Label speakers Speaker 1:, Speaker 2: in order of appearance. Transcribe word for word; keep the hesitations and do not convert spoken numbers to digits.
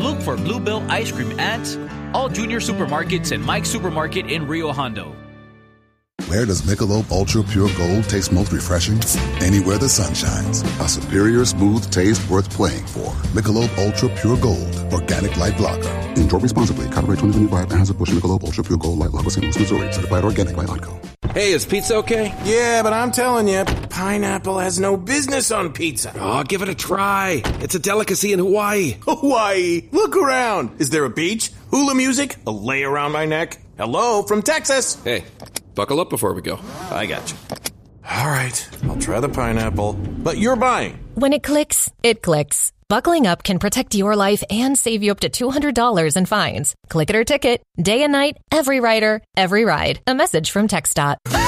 Speaker 1: Look for Bluebell Ice Cream at all Junior Supermarkets and Mike's Supermarket in Rio Hondo.
Speaker 2: Where does Michelob Ultra Pure Gold taste most refreshing? Anywhere the sun shines. A superior smooth taste worth playing for. Michelob Ultra Pure Gold. Organic Light Lager. Enjoy responsibly. Copyright twenty twenty-five. Anheuser-Busch Michelob Ultra Pure Gold Light Lager. Saint Louis, Missouri. Certified organic by Lyco.
Speaker 3: Hey, is pizza okay?
Speaker 4: Yeah, but I'm telling you, pineapple has no business on pizza.
Speaker 3: Oh, give it a try. It's a delicacy in Hawaii.
Speaker 4: Hawaii? Look around. Is there a beach? Hula music? A lei around my neck? Hello, from Texas.
Speaker 3: Hey, buckle up before we go.
Speaker 4: I got you. All right, I'll try the pineapple, but you're buying.
Speaker 5: When it clicks, it clicks. Buckling up can protect your life and save you up to two hundred dollars in fines. Click it or ticket. Day and night, every rider, every ride. A message from TxDOT.